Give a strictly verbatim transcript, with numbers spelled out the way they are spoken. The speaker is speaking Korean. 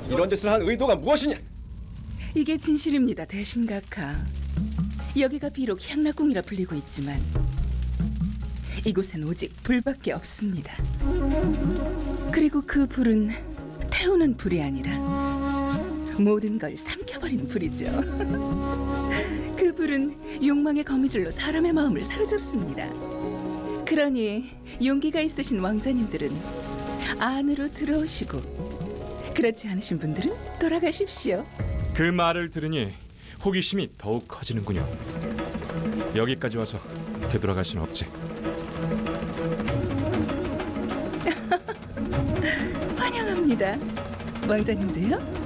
이런 짓을 한 의도가 무엇이냐? 이게 진실입니다, 대신각하. 여기가 비록 향락궁이라 불리고 있지만 이곳엔 오직 불밖에 없습니다. 그리고 그 불은 태우는 불이 아니라 모든 걸 삼켜버리는 불이죠. 그 불은 욕망의 거미줄로 사람의 마음을 사로잡습니다. 그러니 용기가 있으신 왕자님들은 안으로 들어오시고, 그렇지 않으신 분들은 돌아가십시오. 그 말을 들으니 호기심이 더욱 커지는군요. 여기까지 와서 되돌아갈 수는 없지. 환영합니다. 왕자님도요?